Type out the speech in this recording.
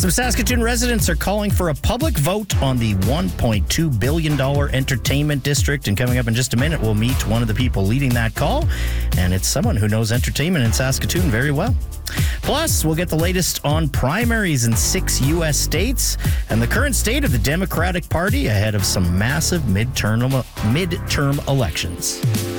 Some Saskatoon residents are calling for a public vote on the $1.2 billion entertainment district. And coming up in just a minute, we'll meet one of the people leading that call. And it's someone who knows entertainment in Saskatoon very well. Plus, we'll get the latest on primaries in 6 U.S. states and the current state of the Democratic Party ahead of some massive midterm elections.